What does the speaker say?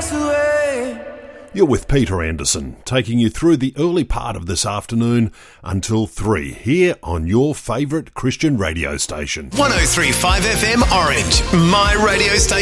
us away. You're with Peter Anderson, taking you through the early part of this afternoon until 3, here on your favourite Christian radio station. 103.5 FM Orange, my radio station.